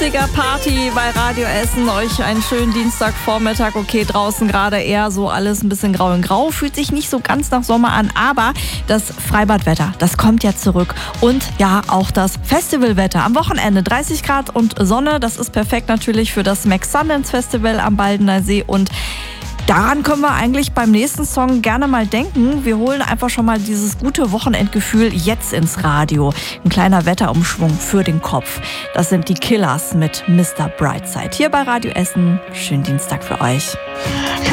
richtiger Party bei Radio Essen. Euch einen schönen Dienstagvormittag. Okay, draußen gerade eher so alles ein bisschen grau in grau. Fühlt sich nicht so ganz nach Sommer an, aber das Freibadwetter, das kommt ja zurück. Und ja, auch das Festivalwetter. Am Wochenende 30 Grad und Sonne. Das ist perfekt natürlich für das Max Sundance Festival am Baldener See. Und daran können wir eigentlich beim nächsten Song gerne mal denken. Wir holen einfach schon mal dieses gute Wochenendgefühl jetzt ins Radio. Ein kleiner Wetterumschwung für den Kopf. Das sind die Killers mit Mr. Brightside. Hier bei Radio Essen. Schönen Dienstag für euch.